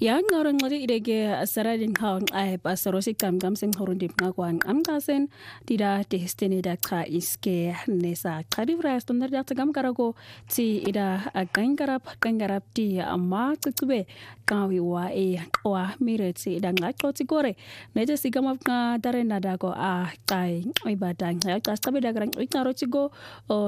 Yang orang ngari idege saradin kaun ai pasarosi kam sing horundi ngakwan amkasen tidak destiny da ka iske nesa kadi vras tonar da tagam karago ti ida gangarap di amma tsube kawi wa mire ti ida ngaklo ti gore neja sigama ka darena dago a kai ibadang ya tas tabe da gran ikaro ti go